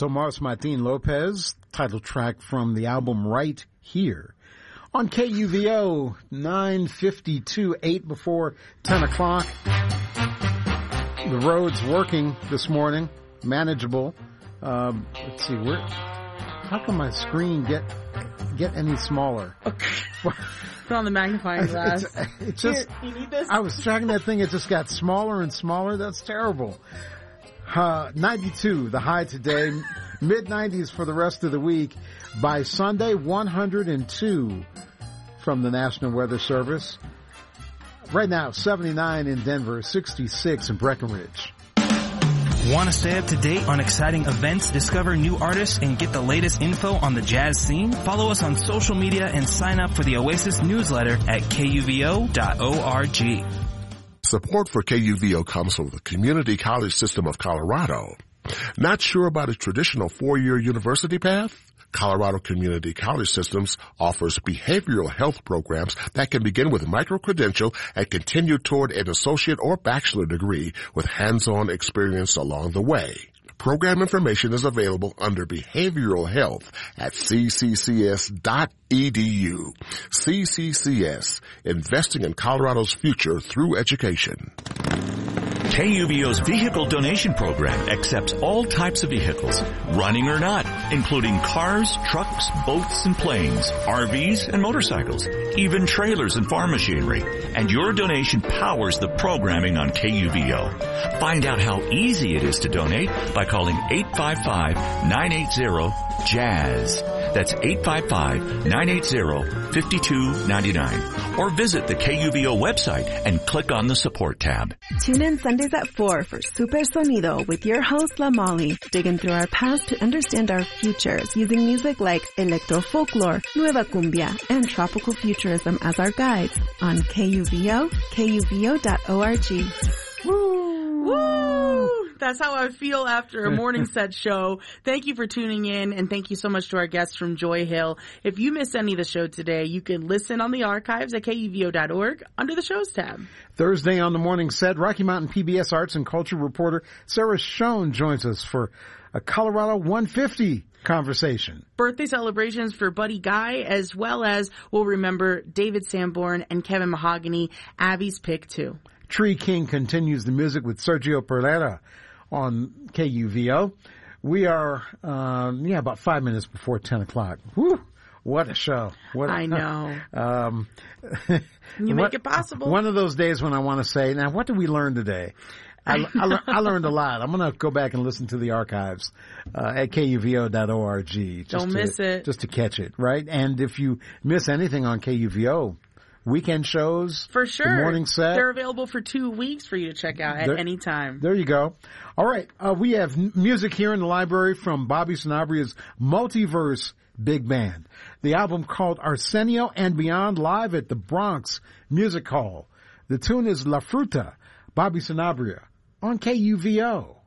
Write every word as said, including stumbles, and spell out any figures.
Tomas Martin Lopez, title track from the album Right Here. On K U V O, nine fifty-two, eight before ten o'clock. The road's working this morning, manageable. Um, let's see, where, how can my screen get get any smaller? Okay. Put on the magnifying glass. It's, it's just, Here, you need this? I was tracking that thing, it just got smaller and smaller. That's terrible. Uh, ninety-two, the high today. mid nineties for the rest of the week. By Sunday, one hundred two from the National Weather Service. Right now, seventy-nine in Denver, sixty-six in Breckenridge. Want to stay up to date on exciting events, discover new artists, and get the latest info on the jazz scene? Follow us on social media and sign up for the Oasis newsletter at K U V O dot org. Support for K U V O comes from the Community College System of Colorado. Not sure about a traditional four-year university path? Colorado Community College Systems offers behavioral health programs that can begin with micro-credential and continue toward an associate or bachelor degree with hands-on experience along the way. Program information is available under Behavioral Health at c c c s dot e d u. C C C S, investing in Colorado's future through education. K U V O's Vehicle Donation Program accepts all types of vehicles, running or not, including cars, trucks, boats, and planes, R Vs, and motorcycles, even trailers and farm machinery. And your donation powers the programming on K U V O. Find out how easy it is to donate by calling eight five five, nine eight zero, jazz. That's eight five five, nine eight zero, five two nine nine. Or visit the K U V O website and click on the support tab. Tune in Sundays at four for Super Sonido with your host, La Molly, digging through our past to understand our futures using music like electro folklore, nueva cumbia, and tropical futurism as our guides on K U V O, K U V O dot org. Woo! Woo! That's how I feel after a morning set show. Thank you for tuning in, and thank you so much to our guests from Joy Hill. If you missed any of the show today, you can listen on the archives at K U V O dot org under the shows tab. Thursday on the morning set, Rocky Mountain P B S Arts and Culture reporter Sarah Schoen joins us for a Colorado one fifty conversation. Birthday celebrations for Buddy Guy, as well as we'll remember David Sanborn and Kevin Mahogany, Abby's pick too. Tree King continues the music with Sergio Perlera on K U V O. We are, um, yeah, about five minutes before ten o'clock. Whew, what a show. What a, I know. um, you make what, it possible. One of those days when I want to say, now, what did we learn today? I, I, I learned a lot. I'm going to go back and listen to the archives uh, at K U V O dot org. Just Don't to, miss it. Just to catch it, right? And if you miss anything on K U V O, weekend shows, for sure, the morning set, they're available for two weeks for you to check out at there, any time. There you go. All right, uh, we have music here in the library from Bobby Sanabria's Multiverse Big Band. The album called Arsenio and Beyond, live at the Bronx Music Hall. The tune is La Fruta, Bobby Sanabria on K U V O.